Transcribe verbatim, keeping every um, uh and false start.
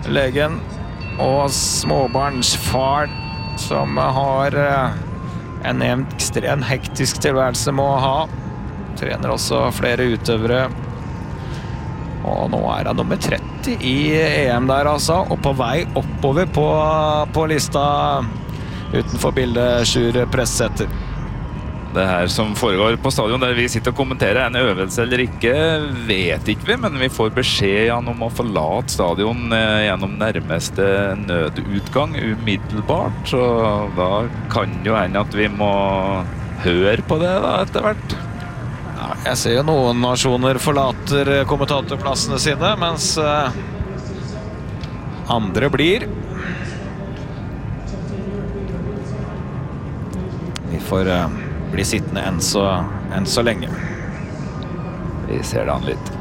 legen og småbarnsfar som har en ekstremt hektisk tilværelse må ha. Trener også flere utøvere. Og nå er han nummer tretti i E M der altså, og på vei oppover på, på lista utenfor bildet Sjur Pressetter. Det her som foregår på stadion der vi sitter og kommenterer en øvelse eller ikke, vet ikke vi, men vi får beskjed om å forlate stadion gjennom nærmeste nødutgang umiddelbart, så da kan jo hende at vi må høre på det da etter hvert. Ja, jeg ser jo noen nasjoner forlater kommentatorplassene sine, mens andre blir. Vi får bli sittende enn så, enn så lenge. Vi ser det an litt.